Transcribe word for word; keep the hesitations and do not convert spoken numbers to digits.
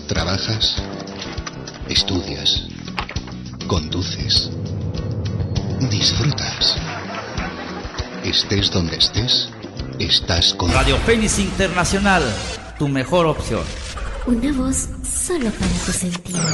Trabajas, estudias, conduces, disfrutas. Estés donde estés, estás con Radio Fénix Internacional, tu mejor opción. Una voz solo para tu sentido.